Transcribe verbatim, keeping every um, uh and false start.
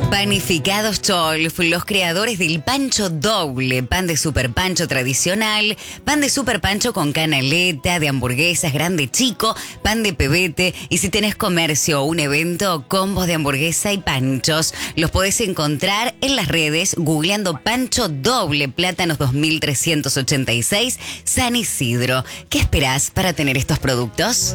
Panificados Cholf, los creadores del pancho doble, pan de super pancho tradicional, pan de super pancho con canaleta, de hamburguesas grande chico, pan de pebete y si tenés comercio o un evento, combos de hamburguesa y panchos. Los podés encontrar en las redes googleando pancho doble, Plátanos dos mil trescientos ochenta y seis, San Isidro. ¿Qué esperás para tener estos productos?